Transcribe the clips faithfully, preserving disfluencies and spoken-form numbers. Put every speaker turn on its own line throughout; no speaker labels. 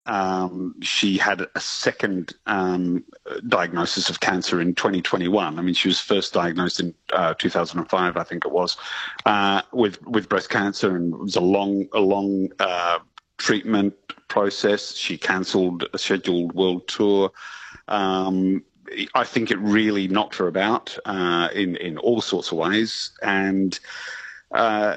um, she had a second um, diagnosis of cancer in twenty twenty-one. I mean, she was first diagnosed in uh, two thousand five, I think it was, uh, with with breast cancer, and it was a long, a long uh, treatment process. She cancelled a scheduled world tour. Um, I think it really knocked her about uh, in in all sorts of ways, and uh,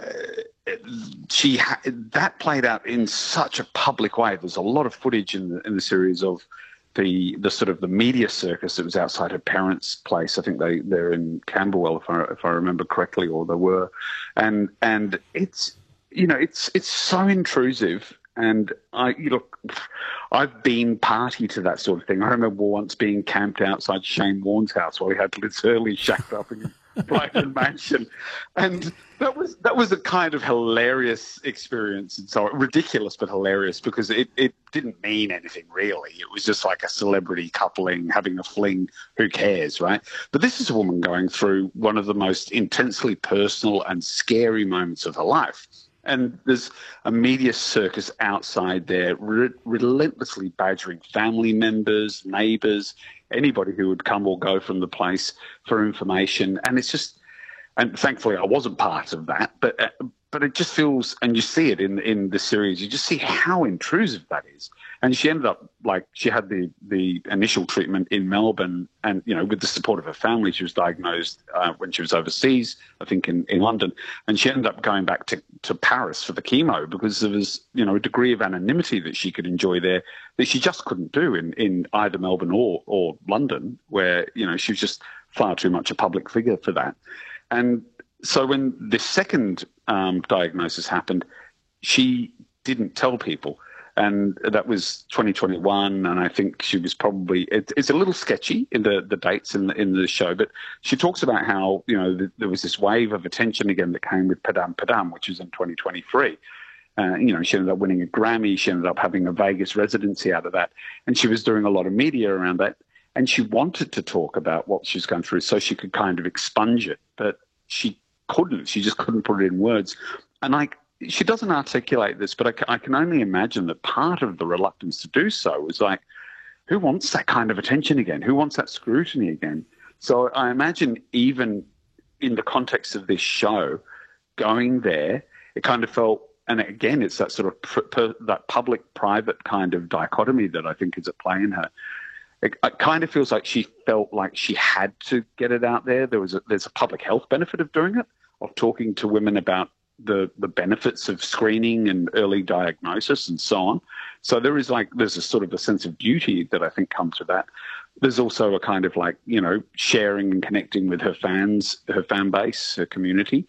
she ha- that played out in such a public way. There's a lot of footage in the in the series of the the sort of the media circus that was outside her parents' place. I think they they're in Camberwell, if I if I remember correctly, or they were, and and it's you know it's it's so intrusive. And I you look, I've been party to that sort of thing. I remember once being camped outside Shane Warne's house while he had Liz Hurley shacked up in his Brighton mansion, and that was that was a kind of hilarious experience. And so ridiculous, but hilarious, because it, it didn't mean anything really. It was just like a celebrity coupling having a fling. Who cares, right? But this is a woman going through one of the most intensely personal and scary moments of her life. And there's a media circus outside there, re- relentlessly badgering family members, neighbours, anybody who would come or go from the place for information. And it's just, and thankfully I wasn't part of that, but uh, but it just feels, and you see it in in the series, you just see how intrusive that is. And she ended up, like, she had the, the initial treatment in Melbourne, and, you know, with the support of her family. She was diagnosed uh, when she was overseas, I think in, in London, and she ended up going back to, to Paris for the chemo because there was, you know, a degree of anonymity that she could enjoy there that she just couldn't do in, in either Melbourne or, or London, where, you know, she was just far too much a public figure for that. And so when the second um, diagnosis happened, she didn't tell people. And that was twenty twenty-one, and I think she was probably it, it's a little sketchy in the, the dates in the, in the show, but she talks about how, you know, the, there was this wave of attention again that came with Padam Padam, which was in twenty twenty-three. Uh, you know, she ended up winning a Grammy. She ended up having a Vegas residency out of that, and she was doing a lot of media around that. And she wanted to talk about what she was going through so she could kind of expunge it, but she couldn't. She just couldn't put it in words. And I. She doesn't articulate this, but I, I can only imagine that part of the reluctance to do so was like, who wants that kind of attention again? Who wants that scrutiny again? So I imagine even in the context of this show, going there, it kind of felt, and again, it's that sort of pr- per, that public-private kind of dichotomy that I think is at play in her. It, it kind of feels like she felt like she had to get it out there. There was a, there's a public health benefit of doing it, of talking to women about the the benefits of screening and early diagnosis and so on. So there is like, there's a sort of a sense of duty that I think comes with that. There's also a kind of like, you know, sharing and connecting with her fans, her fan base, her community,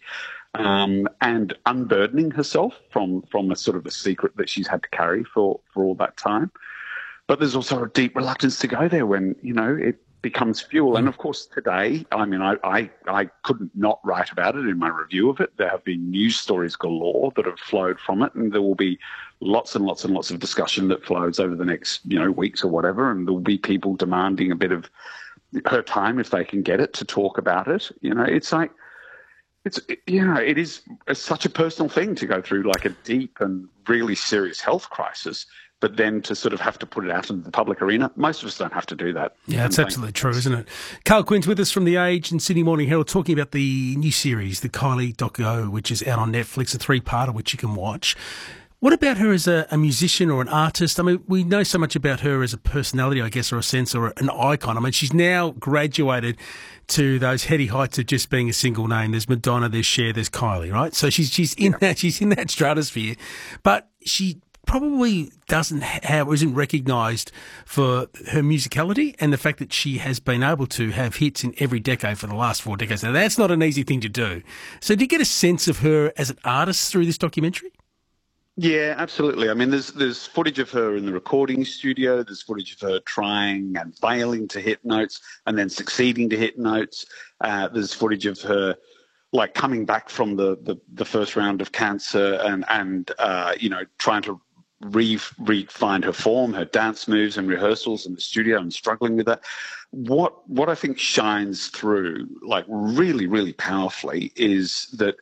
um, and unburdening herself from, from a sort of a secret that she's had to carry for, for all that time. But there's also a deep reluctance to go there when, you know, it becomes fuel. And of course today, I mean, I, I, I couldn't not write about it in my review of it. There have been news stories galore that have flowed from it, and there will be lots and lots and lots of discussion that flows over the next, you know, weeks or whatever, and there will be people demanding a bit of her time if they can get it to talk about it. You know, it's like, it's, you know, it is it's such a personal thing to go through, like a deep and really serious health crisis, but then to sort of have to put it out into the public arena. Most of us don't have to do that.
Yeah, it's absolutely true, isn't it? Carl Quinn's with us from The Age and Sydney Morning Herald, talking about the new series, the Kylie Doco, which is out on Netflix, a three-parter which you can watch. What about her as a, a musician or an artist? I mean, we know so much about her as a personality, I guess, or a sense, or an icon. I mean, she's now graduated to those heady heights of just being a single name. There's Madonna, there's Cher, there's Kylie, right? So she's she's in yeah. that she's in that stratosphere, but she probably doesn't have, isn't recognised for her musicality and the fact that she has been able to have hits in every decade for the last four decades. Now, that's not an easy thing to do. So do you get a sense of her as an artist through this documentary?
Yeah, absolutely. I mean, there's there's footage of her in the recording studio. There's footage of her trying and failing to hit notes and then succeeding to hit notes. Uh, there's footage of her like coming back from the, the, the first round of cancer and, and uh, you know, trying to re, re find her form, her dance moves and rehearsals in the studio, and struggling with that. What what I think shines through, like really, really powerfully, is that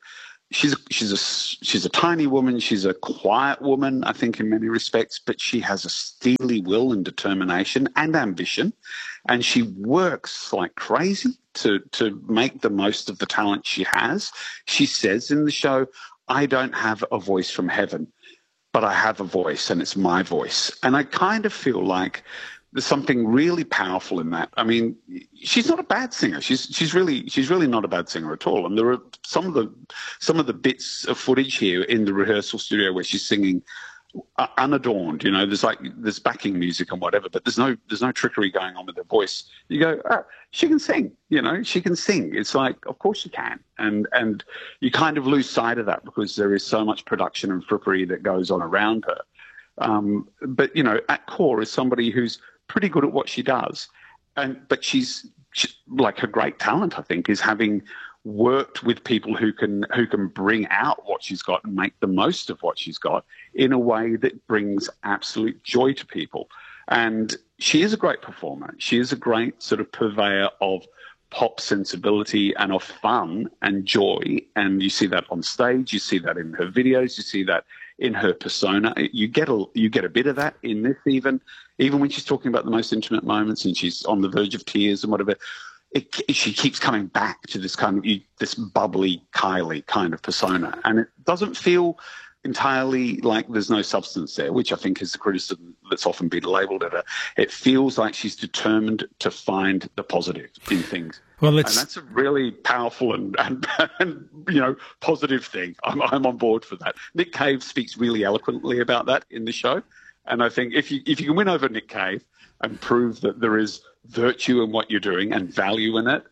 she's she's a she's a tiny woman. She's a quiet woman, I think, in many respects, but she has a steely will and determination and ambition, and she works like crazy to to make the most of the talent she has. She says in the show, "I don't have a voice from heaven, but I have a voice, and it's my voice." And I kind of feel like there's something really powerful in that. I mean, she's not a bad singer. She's she's really she's really not a bad singer at all. And there are some of the some of the bits of footage here in the rehearsal studio where she's singing uh, unadorned. You know, there's like there's backing music and whatever, but there's no there's no trickery going on with her voice. You go, oh, she can sing. You know, she can sing. It's like, of course she can. And and you kind of lose sight of that because there is so much production and frippery that goes on around her. Um, but you know, at core is somebody who's pretty good at what she does, and but she's she, like her great talent, I think, is having worked with people who can who can bring out what she's got and make the most of what she's got in a way that brings absolute joy to people. And she is a great performer. She is a great sort of purveyor of pop sensibility and of fun and joy. And you see that on stage. You see that in her videos. You see that in her persona. You get a you get a bit of that in this even. Even when she's talking about the most intimate moments and she's on the verge of tears and whatever, it, she keeps coming back to this kind of this bubbly Kylie kind of persona, and it doesn't feel entirely like there's no substance there, which I think is the criticism that's often been labelled at her. It feels like she's determined to find the positive in things.
Well, let's...
And that's a really powerful and, and, and you know, positive thing. I'm, I'm on board for that. Nick Cave speaks really eloquently about that in the show. And I think if you if you can win over Nick Cave and prove that there is virtue in what you're doing and value in it,